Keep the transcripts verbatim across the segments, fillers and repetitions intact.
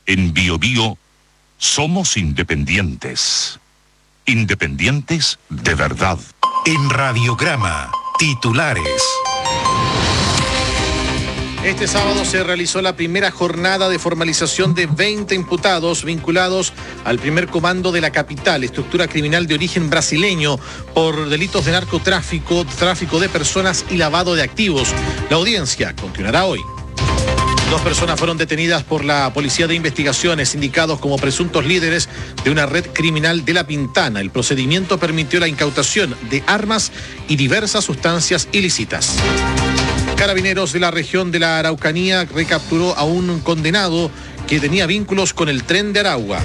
En Bio Bio somos independientes. Independientes de verdad. En Radiograma, titulares. Este sábado se realizó la primera jornada de formalización de veinte imputados vinculados al primer comando de la capital, estructura criminal de origen brasileño, por delitos de narcotráfico, tráfico de personas y lavado de activos. La audiencia continuará hoy. Dos personas fueron detenidas por la Policía de Investigaciones, indicados como presuntos líderes de una red criminal de La Pintana. El procedimiento permitió la incautación de armas y diversas sustancias ilícitas. Carabineros de la región de la Araucanía recapturó a un condenado que tenía vínculos con el Tren de Aragua.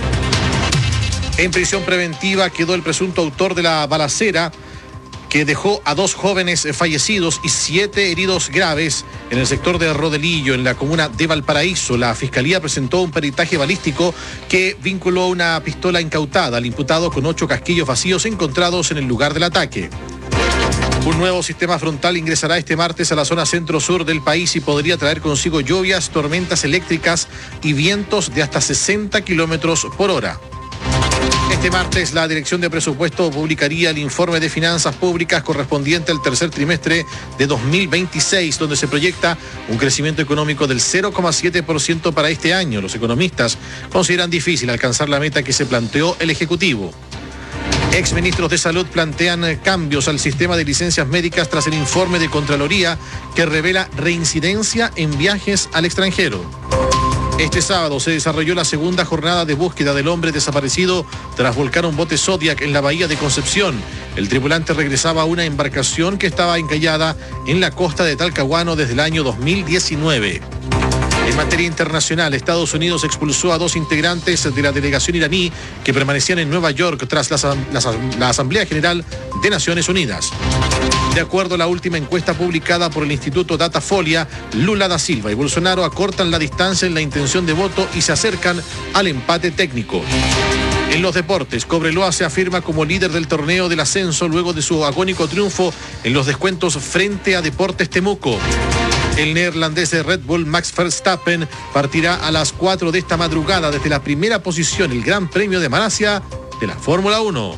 En prisión preventiva quedó el presunto autor de la balacera que dejó a dos jóvenes fallecidos y siete heridos graves en el sector de Rodelillo, en la comuna de Valparaíso. La Fiscalía presentó un peritaje balístico que vinculó una pistola incautada al imputado con ocho casquillos vacíos encontrados en el lugar del ataque. Un nuevo sistema frontal ingresará este martes a la zona centro-sur del país y podría traer consigo lluvias, tormentas eléctricas y vientos de hasta sesenta kilómetros por hora. Este martes, la Dirección de Presupuesto publicaría el informe de finanzas públicas correspondiente al tercer trimestre de dos mil veintiséis, donde se proyecta un crecimiento económico del cero coma siete por ciento para este año. Los economistas consideran difícil alcanzar la meta que se planteó el Ejecutivo. Exministros de Salud plantean cambios al sistema de licencias médicas tras el informe de Contraloría que revela reincidencia en viajes al extranjero. Este sábado se desarrolló la segunda jornada de búsqueda del hombre desaparecido tras volcar un bote Zodiac en la bahía de Concepción. El tripulante regresaba a una embarcación que estaba encallada en la costa de Talcahuano desde el año dos mil diecinueve. En materia internacional, Estados Unidos expulsó a dos integrantes de la delegación iraní que permanecían en Nueva York tras la, la, la Asamblea General de Naciones Unidas. De acuerdo a la última encuesta publicada por el Instituto Datafolia, Lula da Silva y Bolsonaro acortan la distancia en la intención de voto y se acercan al empate técnico. En los deportes, Cobreloa se afirma como líder del torneo del ascenso luego de su agónico triunfo en los descuentos frente a Deportes Temuco. El neerlandés de Red Bull Max Verstappen partirá a las cuatro de esta madrugada desde la primera posición, el Gran Premio de Malasia de la Fórmula uno.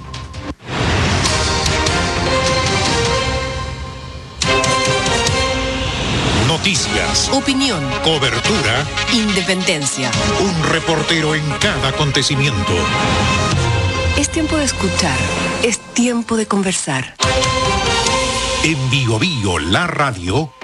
Noticias, opinión, cobertura, independencia. Un reportero en cada acontecimiento. Es tiempo de escuchar, es tiempo de conversar. En Bio Bio, la radio.